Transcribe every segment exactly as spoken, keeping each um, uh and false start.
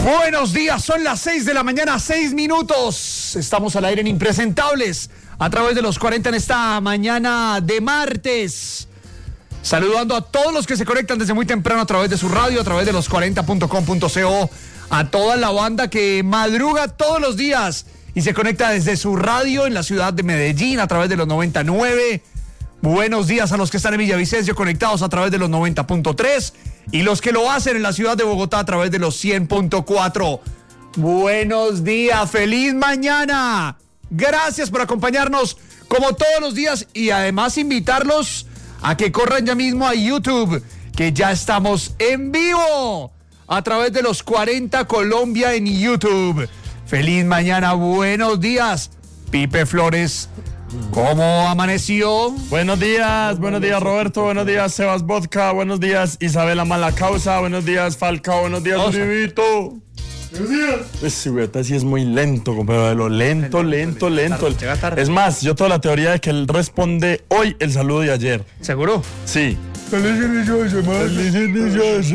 Buenos días, son las seis de la mañana, seis minutos. Estamos al aire en Impresentables a través de los cuarenta en esta mañana de martes. Saludando a todos los que se conectan desde muy temprano a través de su radio, a través de los cuarenta punto com punto co, a toda la banda que madruga todos los días y se conecta desde su radio en la ciudad de Medellín a través de los noventa y nueve. Buenos días a los que están en Villavicencio conectados a través de los noventa punto tres y los que lo hacen en la ciudad de Bogotá a través de los cien punto cuatro. Buenos días, feliz mañana. Gracias por acompañarnos como todos los días y además invitarlos a que corran ya mismo a YouTube, que ya estamos en vivo a través de los cuarenta Colombia en YouTube. Feliz mañana, buenos días, Pipe Flores. ¿Cómo amaneció? Buenos días, buenos días Roberto, buenos días Sebas Vodka, buenos días Isabela Malacausa, buenos días Falcao, buenos días Uribito. Buenos días. Ese güey sí es muy lento, compadre, lo lento, lento, lento. Es más, yo tengo la teoría de que él responde hoy el saludo de ayer. ¿Seguro? Sí. Feliz inicio de semana. Feliz inicio de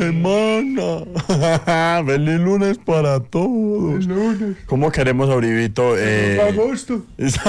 semana. Feliz lunes para todos. El lunes. ¿Cómo queremos a Uribito? Eh, agosto.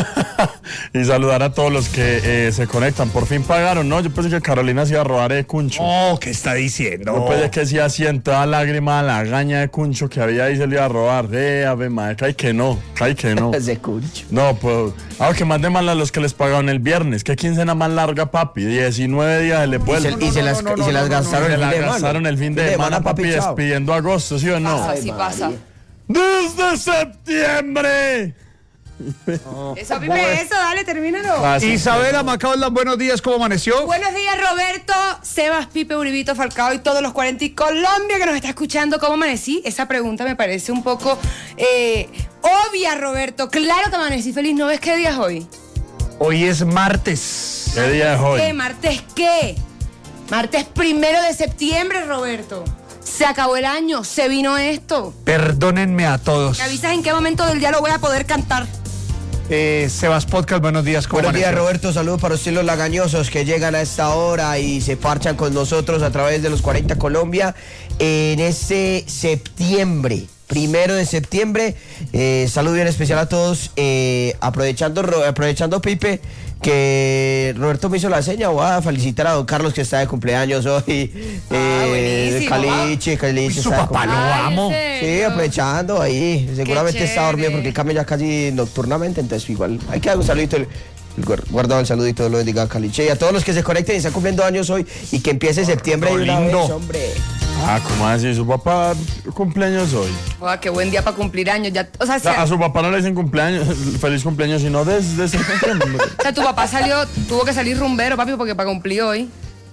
Y saludar a todos los que eh, se conectan. Por fin pagaron, ¿no? Yo pensé que Carolina se iba a robar de Cuncho. Oh, ¿qué está diciendo? Yo pensé que sí hacían toda lágrima la gaña de Cuncho que había ahí se le iba a robar. Eh, ave madre, cae que no, cae que no. De Cuncho. No, pues, aunque más de mal a los que les pagaron el viernes. ¿Qué quincena más larga, papi? diecinueve días le vuelve. Y se las, y se las gastaron Se el la fin de gastaron el fin de semana, papi, despidiendo agosto, ¿sí o no? Pasa, sí pasa. ¡Desde septiembre! Oh. Eso, Pipe, eso, dale, termínalo. Fácil. Isabela Macaulay, buenos días, ¿cómo amaneció? Buenos días, Roberto, Sebas, Pipe, Uribito, Falcao y todos los cuarenta y Colombia que nos está escuchando. ¿Cómo amanecí? Esa pregunta me parece un poco eh, obvia, Roberto. Claro que amanecí feliz. ¿No ves qué día es hoy? Hoy es martes. ¿Qué día es hoy? ¿Qué? ¿Martes qué? Martes primero de septiembre, Roberto. Se acabó el año, se vino esto. Perdónenme a todos. ¿Me avisas en qué momento del día lo voy a poder cantar? Eh, Sebas Podcast, buenos días, ¿cómo Buenos días, amaneció? Roberto. Saludos para ustedes los lagañosos que llegan a esta hora y se parchan con nosotros a través de los cuarenta Colombia en este septiembre. Primero de septiembre, eh, saludo bien especial a todos, eh, aprovechando, aprovechando Pipe, que Roberto me hizo la seña, voy a felicitar a don Carlos que está de cumpleaños hoy, Ah, eh, buenísimo. Caliche, Caliche. Uy, su está de papá lo cumpleaños. Ay, amo. ¿en Sí, serio? aprovechando ahí, seguramente está dormido chévere. porque él cambia ya casi nocturnamente, entonces igual, hay que dar un saludito, el, el guar- guardado el saludito, lo bendiga Caliche, y a todos los que se conecten y están cumpliendo años hoy, y que empiece septiembre de una lindo. vez, hombre. Ah, ¿cómo así? ¿Su papá cumpleaños hoy? Joder, qué buen día para cumplir años. Ya, o sea, O sea, si- a su papá no le dicen cumpleaños, feliz cumpleaños, sino desde septiembre. o sea, tu papá salió, tuvo que salir rumbero, papi, porque para cumplir hoy.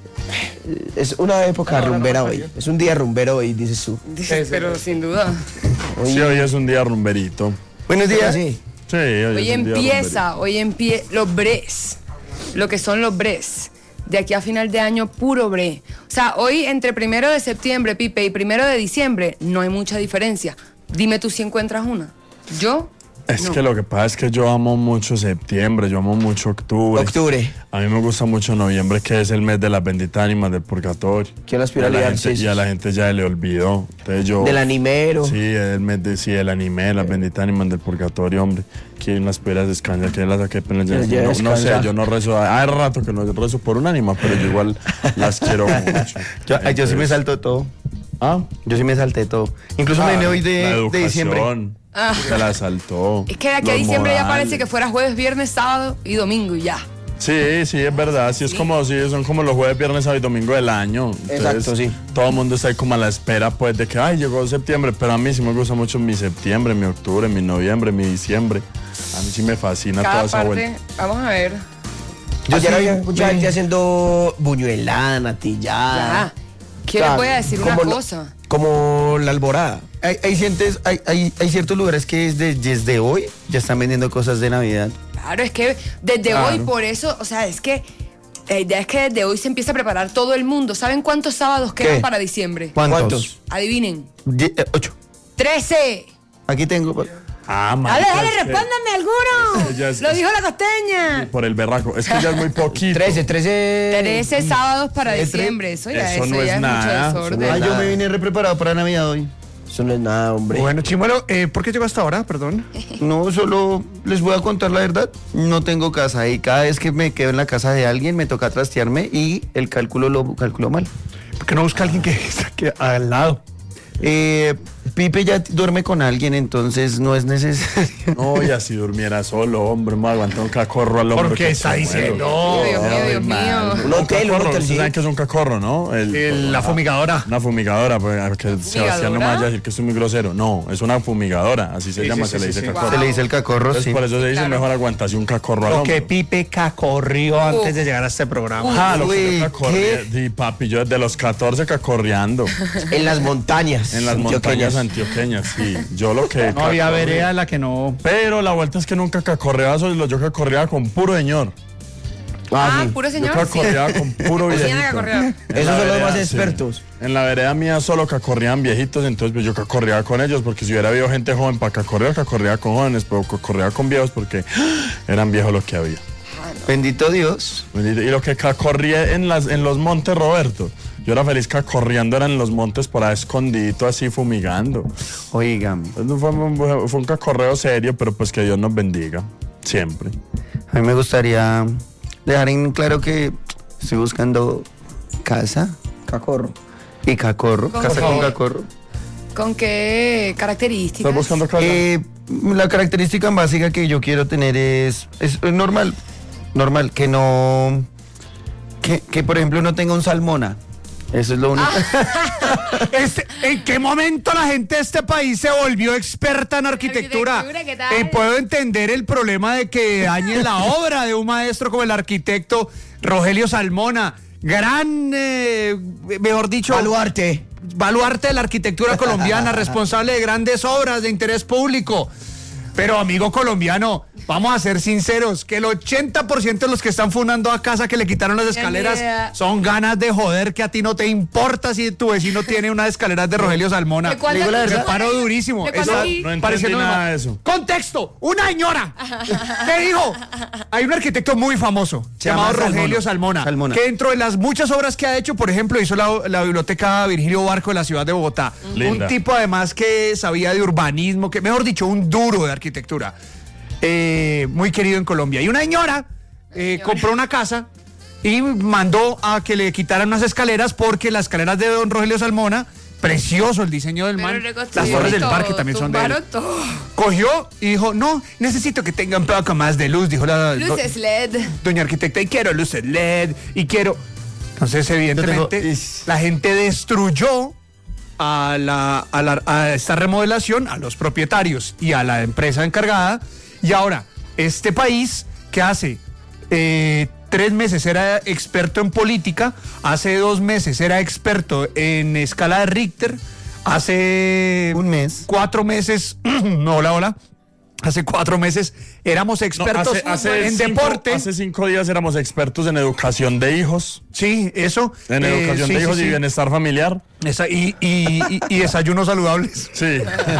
Es una época rumbera hoy, es un día rumbero hoy, dices tú. Dices, pero sin duda. Sí, hoy es un día rumberito. Buenos días. Sí. Sí, hoy, Hoy es un día empieza, hoy empieza los bres, lo que son los bres. De aquí a final de año, puro bre. O sea, hoy entre primero de septiembre, Pipe, y primero de diciembre, no hay mucha diferencia. Dime tú si encuentras una. Yo, Es no. que lo que pasa es que yo amo mucho septiembre, yo amo mucho octubre. Octubre. A mí me gusta mucho noviembre, que es el mes de las benditas ánimas del purgatorio. ¿Quién aspira Y a la a gente, lidiar? y a la gente ya le olvidó. Entonces yo, Del animero. Sí, el mes de, sí, el anime, las benditas ánimas del purgatorio, hombre. ¿Quién las espera descansa? ¿Quién las saque apenas ya? Ya, ya No, no descansa. sé, yo no rezo. Hay rato que no rezo por un ánima, pero yo igual las quiero mucho. Yo, ay, yo sí me Entonces, salto todo. ¿Ah? Yo sí me salté todo. Incluso me vine hoy La de, de educación, diciembre. Ah. Se la saltó. Es que de aquí a Los diciembre ya modales. parece que fuera jueves, viernes, sábado y domingo y ya. Sí, sí, es verdad. Sí, es como, sí, son como los jueves, viernes, sábado y domingo del año. Entonces, Exacto, sí. Todo el mundo está ahí como a la espera, pues, de que, ay, llegó septiembre. Pero a mí sí me gusta mucho mi septiembre, mi octubre, mi noviembre, mi diciembre. A mí sí me fascina toda Cada esa parte, vuelta. vamos a ver. Yo Ayer sí, había mucha me- gente haciendo buñuelada, natillada. Ya. ¿Qué O sea, les voy a decir una como lo- cosa? Como la alborada. Hay, hay, cientes- hay, hay, hay ciertos lugares que desde, desde hoy ya están vendiendo cosas de Navidad. Claro, es que desde Claro. hoy, por eso, o sea, es que la idea es que desde hoy se empieza a preparar todo el mundo. ¿Saben cuántos sábados quedan ¿Qué? para diciembre? ¿Cuántos? ¿Cuántos? Adivinen. Die- eh, ocho. ¡trece! Aquí tengo. Ah, Dale, marica, dale, es que- respóndanme alguno. es que ya es- Lo dijo la costeña. Por el berraco. Es que ya es muy poquito. trece, trece. trece sábados para Trece. diciembre. Eso ya, Eso eso no ya es es nada. mucho desorden. Ay, yo nada. me vine re preparado para Navidad hoy. Eso no es nada, hombre. Bueno, Chimuelo, eh, ¿por qué llegó hasta ahora? Perdón. No, solo les voy a contar la verdad. No tengo casa y cada vez que me quedo en la casa de alguien me toca trastearme y el cálculo lo calculo mal. ¿Por qué no busca a alguien que está aquí al lado? Eh, Pipe ya duerme con alguien, entonces no es necesario. No, y así durmiera solo, hombre, me aguanta un cacorro al hombro. ¿Por qué que está se diciendo? muere. Dios mío, Dios mío. Un hotel, un cacorro, hotel, ¿ustedes sí. saben qué es un cacorro, no? El- El- la fumigadora. Una fumigadora, pues, a que Sebastián no me vaya a decir que estoy muy grosero. No, es una fumigadora, así se Sí, llama, sí, se sí, le sí, dice sí. cacorro. Se le dice el cacorro, Entonces, sí. por eso se dice Claro. mejor aguantarse un cacorro al Lo hombro. que Pipe cacorrió antes de llegar a este programa. Ah, lo que Uy, yo cacorría. Sí, papi, yo desde los catorce cacorreando. En las montañas. En las antioqueñas. montañas antioqueñas, sí. Yo lo que. No había cacorría. vereda en la que no. Pero la vuelta es que nunca cacorreaba solo, yo cacorreaba con puro señor. Ah, sí. puro Yo señor. cacorreaba con puro Sí, viejito. Siena cacorreaba. En Esos la son los vereda, más sí. expertos. En la vereda mía solo cacorreaban viejitos, entonces pues yo cacorreaba con ellos, porque si hubiera habido gente joven para cacorrear, cacorreaba con jóvenes, pero cacorreaba con viejos porque eran viejos lo que había. Bendito Dios. Y lo que cacorría en, las, en los montes, Roberto, yo era feliz cacorreando, era en los montes por ahí escondidito, así fumigando. Oigan, Pues no fue, un- fue un cacorreo serio, pero pues que Dios nos bendiga, siempre. a mí me gustaría dejar en claro que estoy buscando casa Cacorro. y cacorro. ¿Con Casa qué? con cacorro. ¿Con qué características? ¿Estás buscando casa? Eh, la característica básica que yo quiero tener es, es, es normal, normal, que no, que, que por ejemplo no tenga un salmona. Eso es lo único. Este, ¿En qué momento la gente de este país se volvió experta en arquitectura? Arquitectura, ¿qué tal? Eh, puedo entender el problema de que dañen la obra de un maestro como el arquitecto Rogelio Salmona, gran, eh, mejor dicho, Baluarte. baluarte de la arquitectura colombiana, responsable de grandes obras de interés público. Pero amigo colombiano, vamos a ser sinceros, que el ochenta por ciento de los que están fundando a casa que le quitaron las escaleras idea. son ganas de joder, que a ti no te importa si tu vecino tiene unas escaleras de Rogelio Salmona. ¿De cuál Le digo la de- verdad, de cuál paro año? durísimo. ¿De cuál Eso- año? No entendí pareciéndome nada mal. de eso. Contexto, una señora que dijo, hay un arquitecto muy famoso Se llamado llama Rogelio Salmona. Salmona, Salmona. que dentro de las muchas obras que ha hecho, por ejemplo, hizo la, la biblioteca Virgilio Barco de la ciudad de Bogotá. Linda. Un tipo además que sabía de urbanismo, que mejor dicho, un duro de arquitectura. Eh, muy querido en Colombia. Y una señora eh, compró una casa y mandó a que le quitaran unas escaleras porque las escaleras de don Rogelio Salmona, precioso el diseño del Pero man, las reconstruyeron torres del todo, parque también son de él. tumbaron todo. Cogió y dijo, no, necesito que tenga un poco más de luz, dijo la do- Luces L E D. doña arquitecta, y quiero luces L E D, y quiero... Entonces, evidentemente, tengo- is- la gente destruyó a, la, a, la- a esta remodelación, a los propietarios y a la empresa encargada, y ahora, este país, ¿qué hace? Eh, tres meses era experto en política, hace dos meses era experto en escala de Richter, hace... Un mes. Cuatro meses, no, hola, hola. Hace cuatro meses éramos No, expertos hace, hace en cinco, deporte. Hace cinco días éramos expertos en educación de hijos, Sí, eso. en eh, educación sí, de sí, hijos sí. y bienestar familiar. Esa- y, y- y- y desayunos saludables. Sí.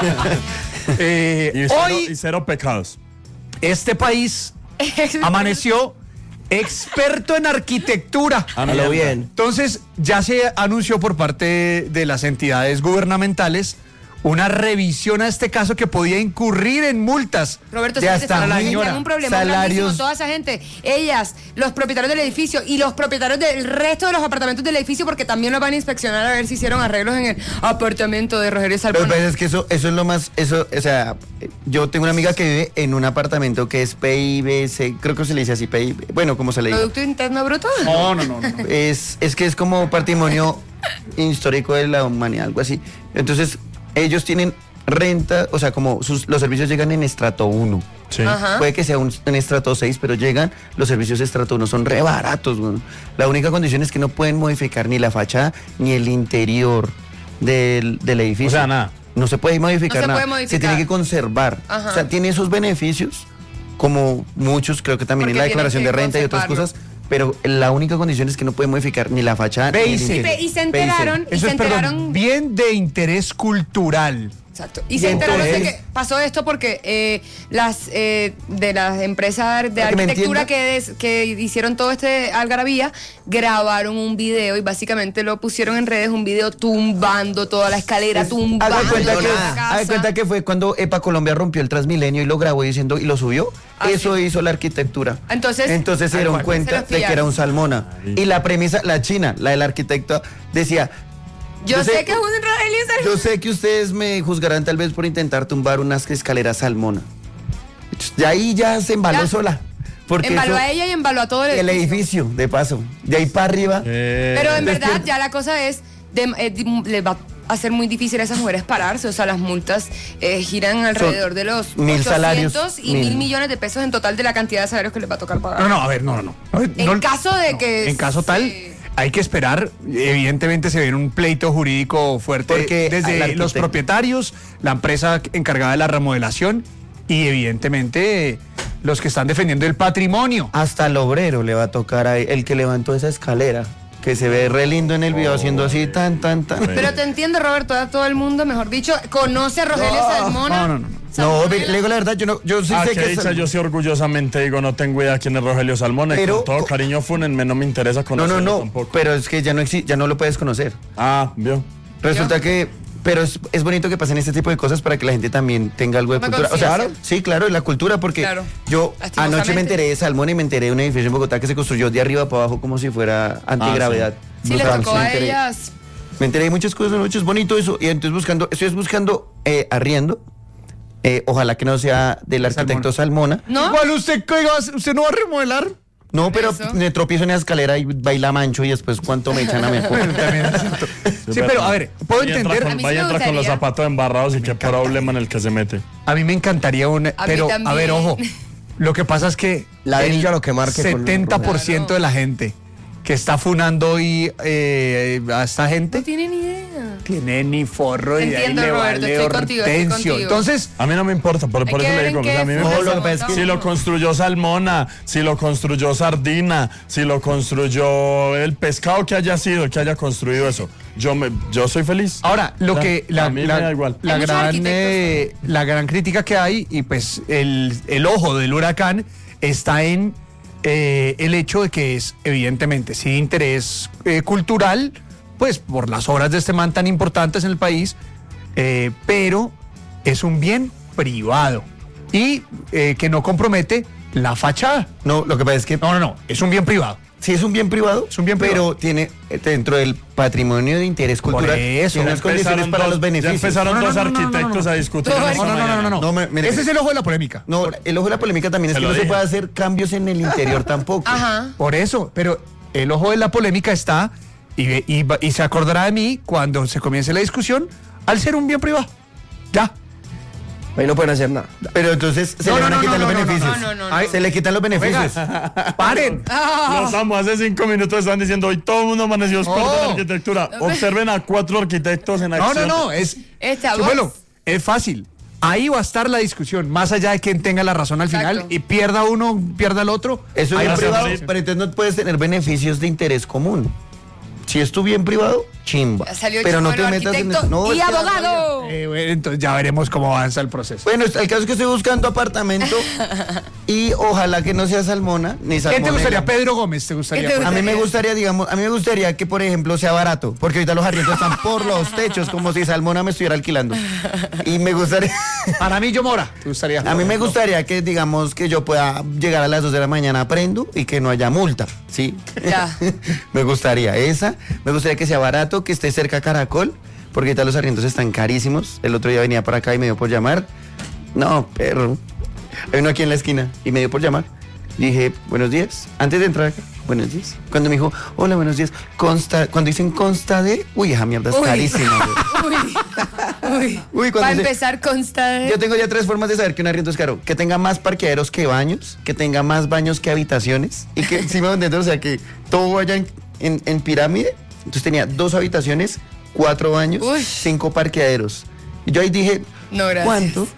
Eh, Y cero, hoy, y cero pecados. este país amaneció experto en arquitectura. Ah, A lo mierda. bien. Entonces, ya se anunció por parte de las entidades gubernamentales una revisión a este caso que podía incurrir en multas Roberto, de sí, hasta te la tienen señora. un problema salarios- grandísimo, toda esa gente, ellas, los propietarios del edificio y los propietarios del resto de los apartamentos del edificio, porque también los van a inspeccionar a ver si hicieron arreglos en el apartamento de Rogelio Lo que Salmona. pasa es que eso, eso es lo más, eso, o sea, yo tengo una amiga que vive en un apartamento que es P I B C, creo que se le dice así, P I B, bueno, como se le dice. ¿Producto Interno Bruto? No, no, no, no. Es, es que es como patrimonio histórico de la humanidad, algo así. Entonces, ellos tienen renta, o sea, como sus, los servicios llegan en estrato uno. Sí. Ajá. Puede que sea un, en estrato seis, pero llegan, los servicios de estrato uno son re baratos, güey. La única condición es que no pueden modificar ni la fachada ni el interior del, del edificio. O sea, nada. No se puede modificar No se nada. puede modificar. Se tiene que conservar. Ajá. O sea, tiene esos beneficios, como muchos, creo que también en Porque la tiene declaración que de renta y otras conservarlo. cosas, pero la única condición es que no puede modificar ni la fachada ni el Basic. interior. Y se Basic. enteraron, y Eso se es, perdón, enteraron. bien de interés cultural. Exacto. Y se enteraron de que pasó esto porque eh, las eh, de las empresas de Para que me arquitectura entienda. que, des- que hicieron todo este algarabía, grabaron un video y básicamente lo pusieron en redes, un video tumbando toda la escalera, tumbando Haga cuenta, que, la nada. haga casa. cuenta que fue cuando EPA Colombia rompió el Transmilenio y lo grabó diciendo y lo subió. Ah, Eso sí. hizo la arquitectura. Entonces- Entonces se Tal dieron cual. Se cuenta los de que era pillaron. un salmona. Y la premisa, la china, la del arquitecto, decía... Yo, sé, que es un Rogelio Salmona. Yo sé que ustedes me juzgarán tal vez por intentar tumbar unas escaleras salmona. De ahí ya se embaló Ya. sola. Porque Embaló eso- a ella y embaló a todo el el edificio. edificio, de paso. De ahí para arriba. Eh, Pero en verdad despierta. ya la cosa es, de, eh, di- le va a ser muy difícil a esas mujeres pararse, o sea, las multas eh, giran alrededor de los mil salarios, ochocientos y mil. mil millones de pesos en total de la cantidad de salarios que les va a tocar pagar. No, no, a ver, no, no, no. A ver, En no- caso de no, que En caso tal, se- hay que esperar. Evidentemente se viene un pleito jurídico fuerte Porque al desde arquitecto- los propietarios, la empresa encargada de la remodelación y evidentemente los que están defendiendo el patrimonio. Hasta el obrero le va a tocar ahí, el que levantó esa escalera, que se ve re lindo en el video haciendo así tan, tan, tan. Pero te entiendo, Roberto, todo, todo el mundo, mejor dicho, conoce a Rogelio Salmona. no, no, no, no. No, Salmonella. le digo la verdad, yo no, yo sí Ah, sé qué que dicha, es- yo sí orgullosamente digo, no tengo idea quién es Rogelio Salmona. y Pero- con todo cariño, fúnenme, no me interesa No, conocerlo no, no, tampoco. pero es que ya no exi- ya no lo puedes conocer. Ah, vio. Resulta que, pero es, es bonito que pasen este tipo de cosas para que la gente también tenga algo de Tome cultura. O sea, conciencia. sí, claro, la cultura, porque Claro. yo Lastimosamente. anoche me enteré de Salmón y me enteré de un edificio en Bogotá que se construyó de arriba para abajo como si fuera antigravedad. Sí, O le sea, tocó me a enteré. ellas. Me enteré de muchas cosas anoche, es bonito eso. Y entonces buscando, estoy buscando eh, arriendo. Eh, ojalá que no sea del arquitecto Salmona. ¿No? Igual usted, oiga, usted no va a remodelar. No, pero Eso. me tropiezo en la escalera y baila mancho y después cuánto me echan a mí. Bueno, también es cierto. Sí, pero a ver, puedo Vaya entra entender. con- A mí sí vaya me entra con los gustaría. zapatos embarrados y qué problema en el que se mete. A mí me encantaría una. A mí Pero, a también. ver, ojo. Lo que pasa es que. La el grilla lo que marque con- setenta por ciento de la gente que está funando hoy eh, a esta gente No tiene ni idea. tiene ni forro y de ahí Entiendo, le Roberto, vale estoy contigo, estoy hortensio. contigo. Entonces, A mí no me importa, por, Hay por que eso ver le en digo, qué a mí me funda No, importa. lo que pasa es que- Si lo construyó Salmona, si lo construyó Sardina, si lo construyó el pescado que haya sido, que haya construido eso, yo me, yo soy feliz. ahora, lo Ya, que la, a mí la- me da igual. la Hay muchos gran, arquitectos. eh, la gran crítica que hay y pues el, el ojo del huracán está en eh, el hecho de que es evidentemente sí de interés eh, cultural, pues por las obras de este man tan importantes en el país, eh, pero es un bien privado y eh, que no compromete la fachada. No, lo que pasa es que No, no, no, es un bien privado. sí es un bien privado, Es un bien pero privado. tiene eh, dentro del patrimonio de interés Por cultural eso. tiene Ya unas condiciones para dos, los beneficios. Ya empezaron No, no, dos no, no, no, arquitectos no, no. a discutir. Todo en eso. esta No, no, no, no, mañana. no, no. No, me- mire, Ese es el ojo de la polémica. No, el ojo de la polémica también es Se que lo no se dije. puede hacer cambios en el interior tampoco. Ajá. Por eso, pero el ojo de la polémica está y, y, va- y se acordará de mí cuando se comience la discusión al ser un bien privado. Ya. Ahí no pueden hacer nada. Pero entonces se No, le no, van a no, quitar no, los no, no, beneficios. no, no, no, Ay, Se le quitan los beneficios. Paren. Los amo, hace cinco minutos estaban diciendo hoy todo el mundo amaneció experto en No. arquitectura. Observen a cuatro arquitectos en No, acción. no, no. Es, Esta sí, voz. bueno, es fácil. Ahí va a estar la discusión, más allá de quien tenga la razón al Exacto. final y pierda uno, pierda el otro. Eso es ahí bien va a ser la privado, discusión. pero entonces no puedes tener beneficios de interés común. Si es tu bien privado, chimba. Ya salió pero no Chimuelo, te metas en arquitecto no, y es que- abogado. Eh, bueno, entonces ya veremos cómo avanza el proceso. Bueno, el caso es que estoy buscando apartamento y ojalá que no sea Salmona ni ¿Qué Salmonella. te gustaría? Pedro Gómez, ¿te gustaría? ¿Qué te A mí me gustaría? gustaría, digamos, a mí me gustaría que, por ejemplo, sea barato, porque ahorita los arriendos están por los techos, como si Salmona me estuviera alquilando. Y me gustaría, Para mí, yo Mora, ¿te gustaría? a mí me gustaría que, digamos, que yo pueda llegar a las dos de la mañana a Prendo y que no haya multa, ¿sí? Ya. Me gustaría esa, me gustaría que sea barato, que esté cerca a Caracol, porque ahorita los arriendos están carísimos. El otro día venía para acá y me dio por llamar. No, perro. Hay uno aquí en la esquina y me dio por llamar. Dije, buenos días. Antes de entrar acá, buenos días. Cuando me dijo, hola, buenos días. Consta, cuando dicen consta de, uy, esa mierda es Uy. carísima. güey. Uy. Uy. Uy, cuando Para se- empezar, consta de... Yo tengo ya tres formas de saber que un arriendo es caro. Que tenga más parqueaderos que baños, que tenga más baños que habitaciones y que, sí me entiendo, o sea, que todo vaya en, en- en pirámide. Entonces tenía dos habitaciones, cuatro baños, Uy. cinco parqueaderos. Y yo ahí dije, No, gracias. ¿cuánto?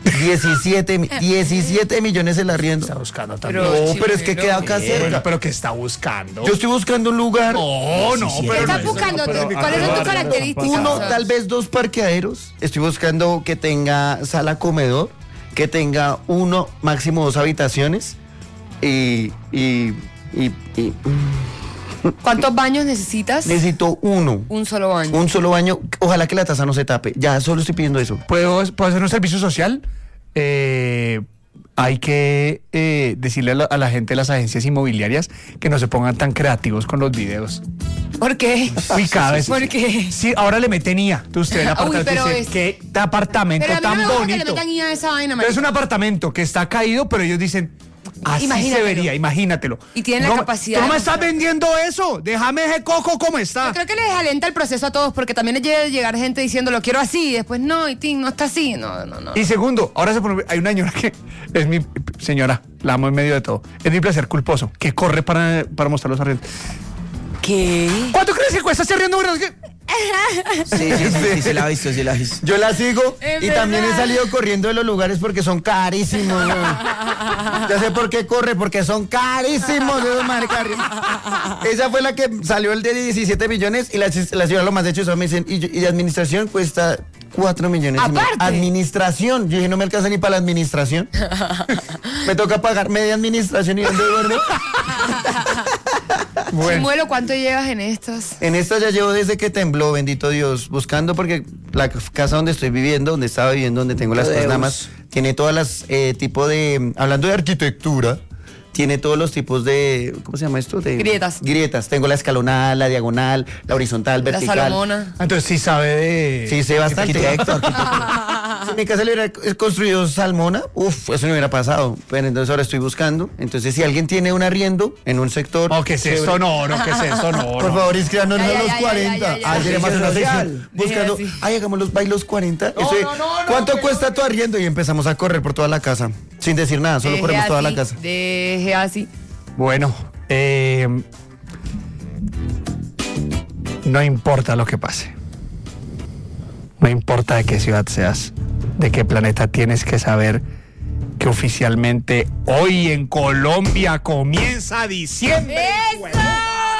diecisiete, mi- diecisiete millones el arriendo. Está buscando también. Pero, No, pero es que chimero. queda acá cerca. Bueno, pero que está buscando. Yo estoy buscando un lugar. No, no, diecisiete. pero ¿Qué no estás es- buscando? pero- ¿Cuáles son tus pero- características? Uno, O sea, tal vez dos parqueaderos. Estoy buscando que tenga sala comedor, que tenga uno, máximo dos habitaciones. Y, y, y, y ¿Cuántos baños necesitas? necesito uno. Un solo baño. Un solo baño. Ojalá que la taza no se tape. Ya, solo estoy pidiendo eso. ¿Puedo, ¿Puedo hacer un servicio social? Eh, hay que eh, decirle a la, a la gente de las agencias inmobiliarias que no se pongan tan creativos con los videos. ¿Por qué? Uy, cada vez. ¿Por qué? Sí, ahora le meten I A. Tú, usted, el Uy, apartamento, pero dice, es- qué apartamento Pero a mí no tan me gusta que le bonito. metan I A a esa vaina, Pero es marica. un apartamento que está caído, pero ellos dicen, así se Imagínatelo. vería, imagínatelo. Y tiene la No, capacidad Tú no de me estás hacer- vendiendo eso. Déjame ese coco como está. Yo creo que les alenta el proceso a todos, porque también llega llegar gente diciendo lo quiero así, y después no, y tin, no está así. No, no, no. Y segundo, ahora se pone, hay una señora que es mi señora, la amo en medio de todo. Es mi placer culposo, que corre para, para mostrar los arriendos. ¿Qué? ¿Cuánto crees que cuesta ese arriendo? Bueno, es que- Sí, sí, sí, sí, sí la he visto, sí la he visto. Yo la sigo Es y también he verdad. salido corriendo de los lugares porque son carísimos. ¿No? Ya sé por qué corre, porque son carísimos esos maricas. Esa fue la que salió el de diecisiete millones y la, la señora lo más de hecho eso me dicen, y, yo- y de administración cuesta cuatro millones. y medio. Aparte. Administración. Yo dije, no me alcanza ni para la administración. Me toca pagar media administración y ¿dónde duermo? Bueno, Chimuelo, ¿cuánto llevas en estos? En esta ya llevo desde que tembló, bendito Dios, buscando porque la casa donde estoy viviendo, donde estaba viviendo, donde tengo las Deus. cosas nada más, tiene todas las eh, tipos de, hablando de arquitectura, tiene todos los tipos de, ¿cómo se llama esto? De, Grietas. Grietas. Tengo la escalonada, la diagonal, la horizontal, La vertical. Salomona. entonces sí sabe de... Sí, sé bastante. Arquitecto, Si mi casa le hubiera construido salmona, uff, eso no hubiera pasado. Pero entonces ahora estoy buscando. Entonces, si alguien tiene un arriendo en un sector. Oh, ¿qué es esto? No, no, ¿qué es esto? No, Por no. favor, inscríbanos Ya, a ya, los ya, ya, cuarenta. ya, ya, ya. Ay, tenemos una Servicio sección social. buscando. Deje así. Ay, hagamos los bailos cuarenta. No, Eso es, no, no, no, ¿cuánto que cuesta tu arriendo? Y empezamos a correr por toda la casa. Sin decir nada, solo Deje corremos toda la así, casa. Deje así. Bueno, eh, no importa lo que pase. No importa de qué ciudad seas, de qué planeta, tienes que saber que oficialmente hoy en Colombia comienza diciembre. ¡Eso!